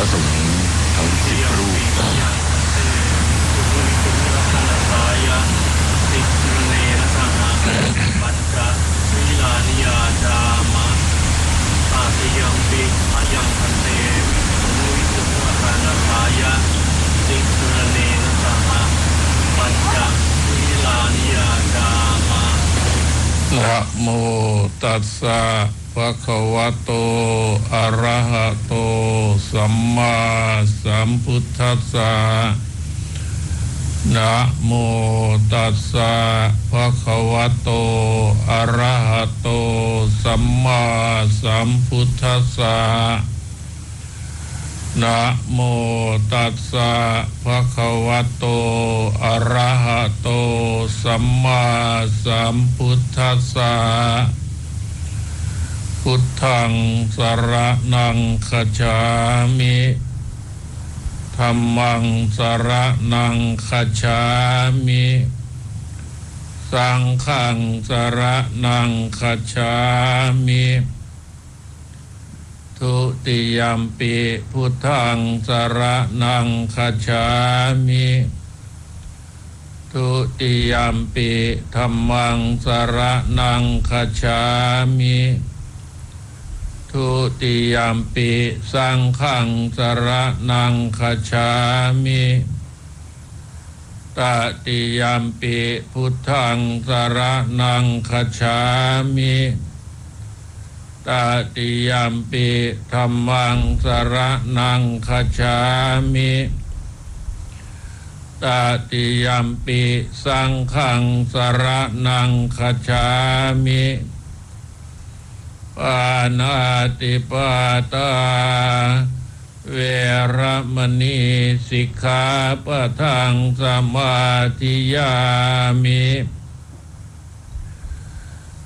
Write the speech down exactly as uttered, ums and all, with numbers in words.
ระสงฆ์ทั้งสิบรูปปัญจวิลานิยาจามะตาติยังปิอายังพันเตมุวิสุภะนาสายะติสุรเนนะสหะปัญจวิลานิยาจามะนะโมตัสสะภะคะวะโตอะระหะโตสัมมาสัมพุทธัสสะนะโมตัสสะภะคะวะโตอะระหะโตสัมมาสัมพุทธัสสะนะโมตัสสะภะคะวะโตอะระหะโตสัมมาสัมพุทธัสสะพุทธังสรณังคัจฉามิธัมมังสรณังคัจฉามิสังฆังสรณังคัจฉามิทุติยัมปิพุทธังสรณังคัจฉามิทุติยัมปิธัมมังสรณังคัจฉามิทุติยัมปิสังฆังสรณังคัจฉามิตติยัมปิพุทธังสรณังคัจฉามิตติยัมปิธัมมังสรณังคัจฉามิตติยัมปิสังฆังสรณังคัจฉามิปานาติปาตาเวรมณีสิกขาปะทังสมาธิยามิ